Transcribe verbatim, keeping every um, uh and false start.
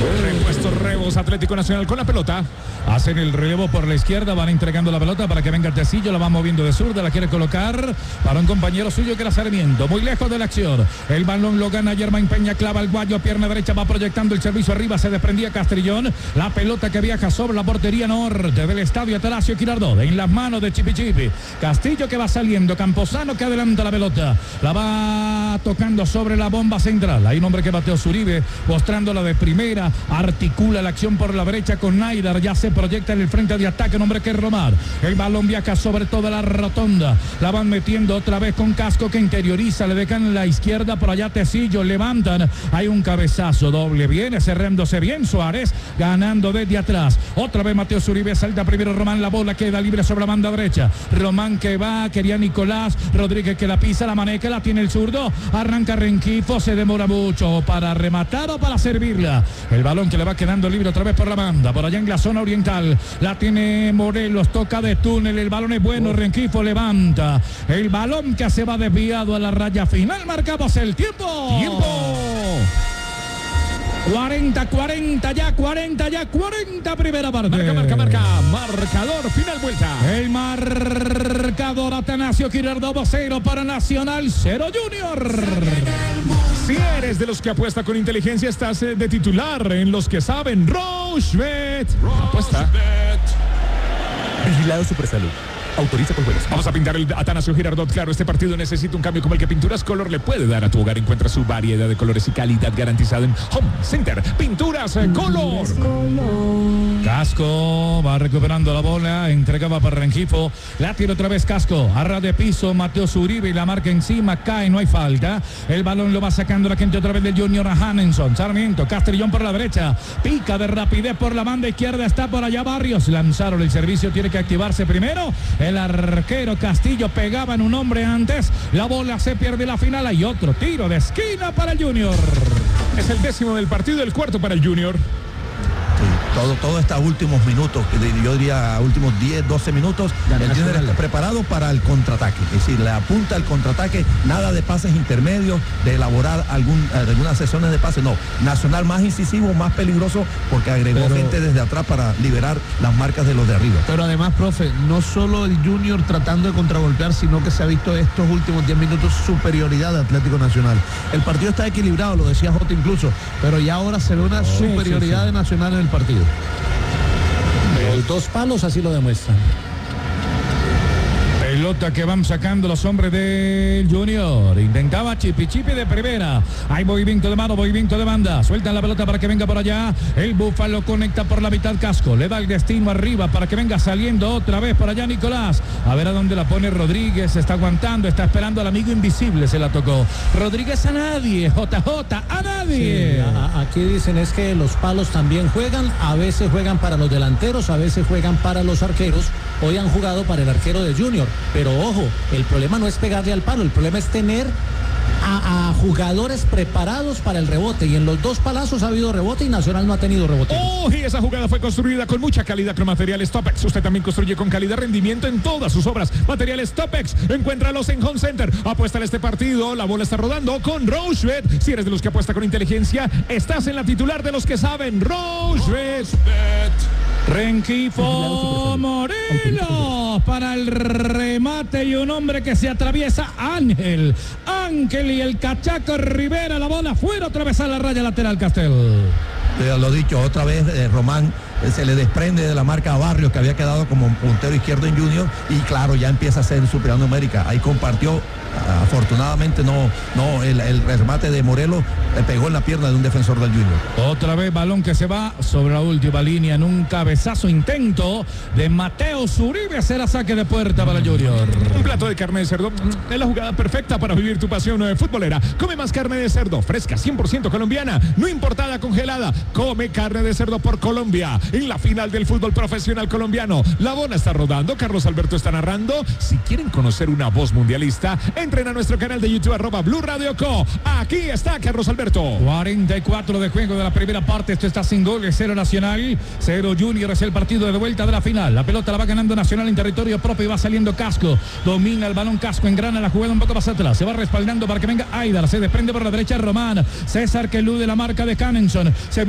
Repuesto Rebos, Atlético Nacional con la pelota. Hacen el relevo por la izquierda, van entregando la pelota para que venga el Tecillo, la va moviendo de zurda, la quiere colocar para un compañero suyo que era Sarmiento, muy lejos de la acción. El balón lo gana Germain Peña, clava el guayo, pierna derecha, va proyectando el servicio arriba, se desprendía Castrillón. La pelota que viaja sobre la portería norte del estadio Atanasio Girardot, en las manos de Chipi Chipi. Castillo que va saliendo, Camposano que adelanta la pelota, la va tocando sobre la bomba central. Hay un hombre que bateó Zuribe, mostrándola de primera, articula la acción por la derecha con Naidar, ya se proyecta en el frente de ataque, un hombre que es Román. El balón viaja sobre toda la rotonda, la van metiendo otra vez con Casco que interioriza, le dejan en la izquierda, por allá Tecillo, levantan, hay un cabezazo doble, viene cerrándose bien Suárez, ganando desde atrás, otra vez Mateo Zuribe, salta primero Román, la bola queda libre sobre la banda derecha, Román que va, quería Nicolás Rodríguez que la pisa, la maneja, la tiene el zurdo, arranca Rengifo, se demora mucho para rematar o para servirla, el balón que le va quedando libre otra vez por la banda, por allá en la zona oriental, la tiene Morelos, toca de túnel, el balón es bueno, Rengifo levanta, el balón que se va desviado a la raya final, marcamos el tiempo. ¡Tiempo! cuarenta, cuarenta, ya, cuarenta, ya, cuarenta, primera parte. Marca, marca, marca, marcador, final vuelta. El marcador, Atanasio Girardot, cero para Nacional, cero Junior. Si eres de los que apuesta con inteligencia, estás de titular en los que saben. Rochebet. Apuesta. Vigilado Supersalud. Autoriza por vuelos. Vamos a pintar el Atanasio Girardot. Claro, este partido necesita un cambio como el que Pinturas Color le puede dar a tu hogar. Encuentra su variedad de colores y calidad garantizada en Home Center. Pinturas Color. Casco va recuperando la bola, entregaba para Rengifo, la tiene otra vez Casco, arra de piso, Mateo Zuribe y la marca encima, cae, no hay falta. El balón lo va sacando la gente otra vez del Junior a Hanenson, Sarmiento, Castrillón por la derecha, pica de rapidez por la banda izquierda, está por allá Barrios, lanzaron el servicio, tiene que activarse primero. El arquero Castillo pegaba en un hombre antes, la bola se pierde la final, hay otro tiro de esquina para el Junior. Es el décimo del partido, el cuarto para el Junior. Sí, todo, todos estos últimos minutos, yo diría últimos diez, doce minutos, el Junior está preparado para el contraataque, es decir, le apunta al contraataque, nada de pases intermedios, de elaborar algún, algunas sesiones de pases, no, Nacional más incisivo, más peligroso, porque agregó pero, gente desde atrás para liberar las marcas de los de arriba. Pero además, profe, no solo el Junior tratando de contragolpear, sino que se ha visto estos últimos diez minutos superioridad de Atlético Nacional. El partido está equilibrado, lo decía Jota incluso, pero ya ahora se ve una oh, superioridad sí, sí. de Nacional en el partido. Los dos palos así lo demuestran. Pelota que van sacando los hombres del Junior. Intentaba Chipi Chipi de primera. Hay movimiento de mano, movimiento de banda. Sueltan la pelota para que venga por allá. El Búfalo conecta por la mitad Casco. Le da el destino arriba para que venga saliendo otra vez por allá Nicolás. A ver a dónde la pone Rodríguez. Está aguantando, está esperando al amigo invisible. Se la tocó. Rodríguez a nadie. J J a nadie. Sí, a, aquí dicen es que los palos también juegan. A veces juegan para los delanteros, a veces juegan para los arqueros. Hoy han jugado para el arquero de Junior. Pero ojo, el problema no es pegarle al palo, el problema es tener a, a jugadores preparados para el rebote, y en los dos palazos ha habido rebote y Nacional no ha tenido rebote. Oh, y esa jugada fue construida con mucha calidad con materiales Topex. Usted también construye con calidad, rendimiento en todas sus obras. Materiales Topex, encuéntralos en Home Center. Apuesta en este partido, la bola está rodando con Rochebet. Si eres de los que apuesta con inteligencia, estás en la titular de los que saben. Rochebet. Rengifo Morelos para el remate y un hombre que se atraviesa, Ángel Ángel y el cachaco Rivera, la bola fuera otra vez a la raya lateral Castel. Ya lo dicho, otra vez eh, Román eh, se le desprende de la marca a Barrios, que había quedado como puntero izquierdo en Junior, y claro, ya empieza a ser superior numérica. Ahí compartió, afortunadamente no, no el, el remate de Morelos le pegó en la pierna de un defensor del Junior. Otra vez balón que se va sobre la última línea en un cabezazo intento de Mateo Zuribe, será saque de puerta para el Junior. Un plato de carne de cerdo es la jugada perfecta para vivir tu pasión futbolera. Come más carne de cerdo, fresca, cien por ciento colombiana, no importada, congelada. Come carne de cerdo por Colombia. En la final del fútbol profesional colombiano, la bola está rodando, Carlos Alberto está narrando. Si quieren conocer una voz mundialista, entren a nuestro canal de YouTube, arroba Blue Radio Co. Aquí está Carlos Alberto. cuarenta y cuatro de juego de la primera parte. Esto está sin goles, cero Nacional, cero Junior. Es el partido de vuelta de la final. La pelota la va ganando Nacional en territorio propio y va saliendo Casco. Domina el balón Casco, engrana la jugada un poco más atrás. Se va respaldando para que venga Aidar. Se desprende por la derecha Román. César que elude la marca de Canenson. Se